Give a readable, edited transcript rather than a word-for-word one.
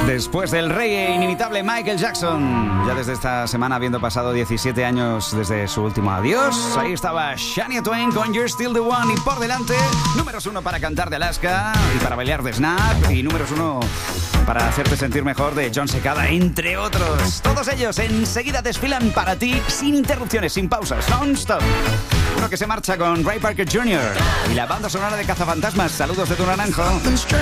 Después del rey inimitable Michael Jackson, ya desde esta semana habiendo pasado 17 años desde su último adiós, ahí estaba Shania Twain con You're Still the One, y por delante, números 1 para cantar de Alaska y para bailar de Snap, y números 1 para hacerte sentir mejor de John Secada, entre otros. Todos ellos enseguida desfilan para ti sin interrupciones, sin pausas, non-stop. Uno que se marcha con Ray Parker Jr. y la banda sonora de Cazafantasmas. Saludos de tu naranjo.